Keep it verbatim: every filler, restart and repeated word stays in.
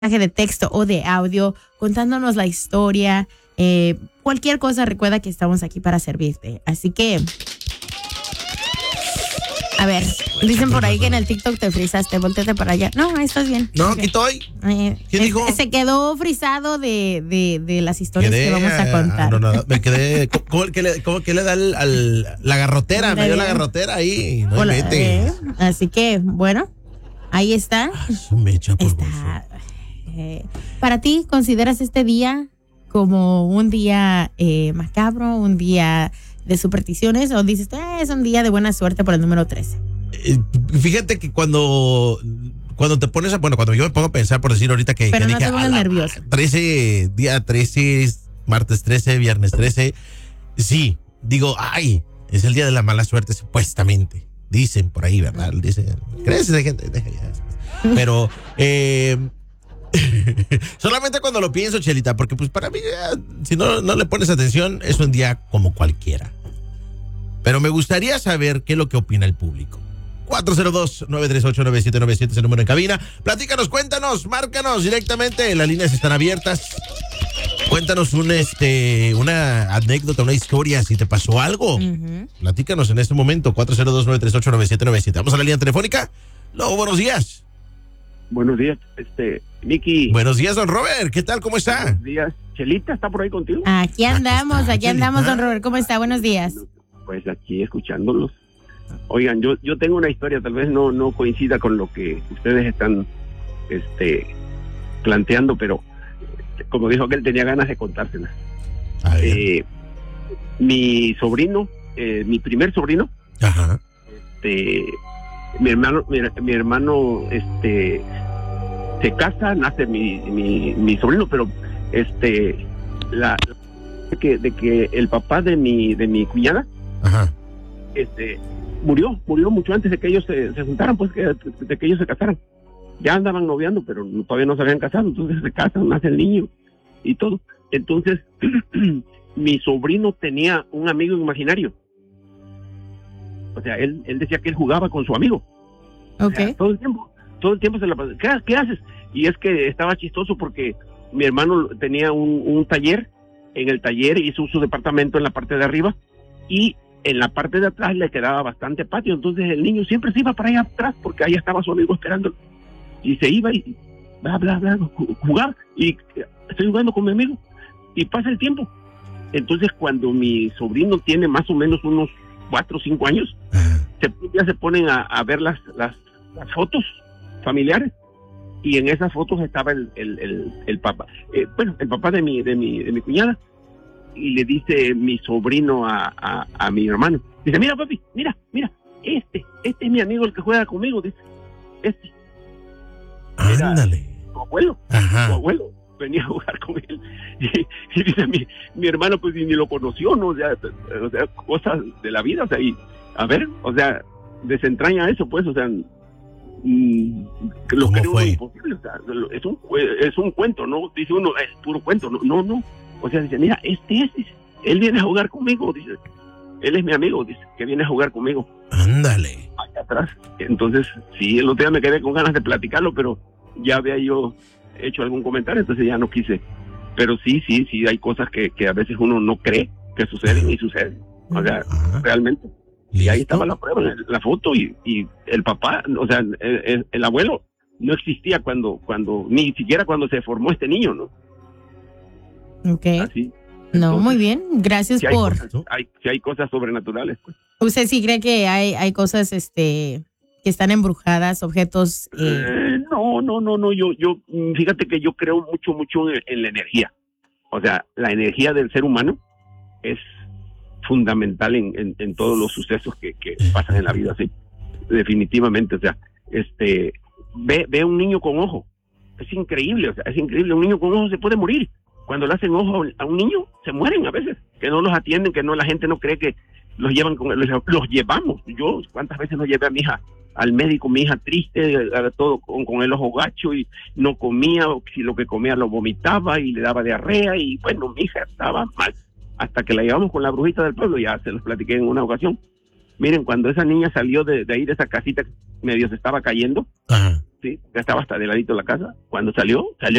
de texto o de audio contándonos la historia, eh, cualquier cosa. Recuerda que estamos aquí para servirte. Así que, a ver, dicen por ahí que en el TikTok te frizaste. Volteate para allá. No, ahí estás bien. No, okay. aquí estoy. Eh, ¿Quién dijo? Se quedó frisado de, de, de las historias Quedé, que vamos a contar. No, no, no, me quedé. ¿Cómo que le, cómo que le da al, al, la garrotera? Me dio la garrotera ahí. No Hola, invente. eh, así que, bueno, ahí está. Ah, su mecha por está eh, para ti, ¿consideras este día como un día eh, macabro, un día de supersticiones, o dices, eh, es un día de buena suerte por el número trece? Eh, fíjate que cuando cuando te pones a, bueno, cuando yo me pongo a pensar, por decir ahorita que, Pero que no dije, te pongas nervioso. trece, día trece, martes trece, viernes trece, sí, digo, ay, es el día de la mala suerte, supuestamente. Dicen por ahí, ¿verdad? Dicen, ¿crees de gente? Deja ya. Pero, eh, solamente cuando lo pienso, Chelita, porque pues para mí, ya, si no, no le pones atención, es un día como cualquiera. Pero me gustaría saber qué es lo que opina el público. cuatro cero dos, nueve tres ocho, nueve siete nueve siete es el número en cabina. Platícanos, cuéntanos, márcanos directamente. Las líneas están abiertas. Cuéntanos un, este, una anécdota, una historia, si te pasó algo. Uh-huh. Platícanos en este momento, cuatro cero dos, nueve tres ocho, nueve siete nueve siete. Vamos a la línea telefónica. Luego, buenos días. Buenos días, este, Miki. Buenos días, don Robert. ¿Qué tal? ¿Cómo está? Buenos días. Chelita, ¿está por ahí contigo? Aquí andamos, aquí, está, aquí andamos, don Robert. ¿Cómo está? Buenos días. Pues aquí escuchándolos. Oigan, yo yo tengo una historia, tal vez no no coincida con lo que ustedes están este planteando, pero como dijo que él tenía ganas de contársela. Eh, mi sobrino, eh, mi primer sobrino, ajá, este, mi hermano, mi, mi hermano, este, se casa, nace mi mi, mi sobrino, pero este, la, la que de que el papá de mi de mi cuñada, ajá, este, murió, murió mucho antes de que ellos se, se juntaran, pues, que, de que ellos se casaran. Ya andaban noviando, pero todavía no se habían casado, entonces se casan, nace el niño y todo. Entonces, mi sobrino tenía un amigo imaginario. O sea, él, él decía que él jugaba con su amigo. Okay. O sea, todo el tiempo, todo el tiempo se la pasaba. ¿Qué, ¿Qué haces? Y es que estaba chistoso porque mi hermano tenía un, un taller, en el taller hizo su departamento en la parte de arriba y en la parte de atrás le quedaba bastante patio, entonces el niño siempre se iba para allá atrás porque ahí estaba su amigo esperándolo y se iba y bla bla bla jugar y estoy jugando con mi amigo y pasa el tiempo. Entonces cuando mi sobrino tiene más o menos unos cuatro o cinco años, se, ya se ponen a, a ver las, las las fotos familiares y en esas fotos estaba el el, el, el papá, eh, bueno el papá de mi de mi de mi cuñada. Y le dice mi sobrino a, a, a mi hermano, dice, mira papi, mira, mira, este, este es mi amigo el que juega conmigo, dice, este. Ándale. Tu abuelo, ajá, tu abuelo venía a jugar con él. Y, y dice, mi, mi hermano pues ni lo conoció, ¿no? O sea, o sea, cosas de la vida, o sea, y a ver, o sea, desentraña eso, pues, o sea, mm, lo ¿cómo creo fue? Imposible, o sea, es un, es un cuento, ¿no? Dice uno, es puro cuento, no, no, no. O sea, dice, mira, este es, dice, él viene a jugar conmigo, dice, él es mi amigo, dice, que viene a jugar conmigo. Ándale. Allá atrás. Entonces, sí, el otro día me quedé con ganas de platicarlo, pero ya había yo hecho algún comentario, entonces ya no quise. Pero sí, sí, sí, hay cosas que, que a veces uno no cree que suceden y suceden. O sea, ajá, realmente. ¿Listo? Y ahí estaba la prueba, la foto y, y el papá, o sea, el, el, el abuelo no existía cuando, cuando, ni siquiera cuando se formó este niño, ¿no? Okay. Así. No, Entonces, muy bien. Gracias si hay por... Cosas, hay, si hay cosas sobrenaturales, pues. ¿Usted sí cree que hay, hay cosas este, que están embrujadas, objetos? Eh... Eh, no, no, no, no. Yo, yo, fíjate que yo creo mucho, mucho en, en la energía. O sea, la energía del ser humano es fundamental en, en, en todos los sucesos que, que pasan en la vida, sí. Definitivamente, o sea, este, ve, ve a un niño con ojo. Es increíble, o sea, es increíble. Un niño con ojo se puede morir. Cuando le hacen ojo a un niño, se mueren a veces, que no los atienden, que no la gente no cree que los llevan con los, los llevamos. Yo cuántas veces los llevé a mi hija al médico, mi hija triste, todo con, con el ojo gacho y no comía, o si lo que comía lo vomitaba y le daba diarrea y bueno, mi hija estaba mal, hasta que la llevamos con la brujita del pueblo, ya se los platiqué en una ocasión. Miren, cuando esa niña salió de, de ahí de esa casita, medio se estaba cayendo, ajá, sí, ya estaba hasta de ladito la casa. Cuando salió, salió